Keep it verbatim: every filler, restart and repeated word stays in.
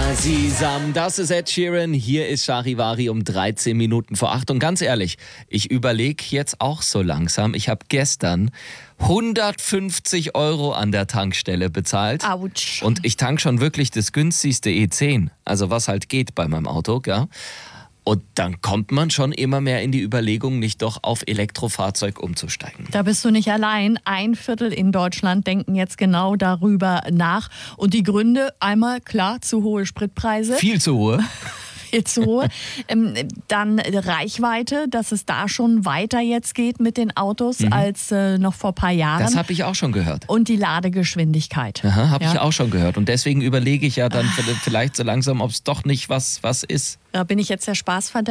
Sisam, das ist Ed Sheeran, hier ist Charivari um dreizehn Minuten vor acht. Und ganz ehrlich, ich überlege jetzt auch so langsam, ich habe gestern hundertfünfzig Euro an der Tankstelle bezahlt. Autsch. Und ich tank schon wirklich das günstigste E zehn, also was halt geht bei meinem Auto, gell? Und dann kommt man schon immer mehr in die Überlegung, nicht doch auf Elektrofahrzeug umzusteigen. Da bist du nicht allein. Ein Viertel in Deutschland denken jetzt genau darüber nach. Und die Gründe, einmal klar, zu hohe Spritpreise. Viel zu hohe. Viel zu hohe. ähm, dann Reichweite, dass es da schon weiter jetzt geht mit den Autos mhm. als äh, noch vor ein paar Jahren. Das habe ich auch schon gehört. Und die Ladegeschwindigkeit. Aha, habe ja. ich auch schon gehört. Und deswegen überlege ich ja dann vielleicht so langsam, ob es doch nicht was, was ist. Da bin ich jetzt der Spaßverderber.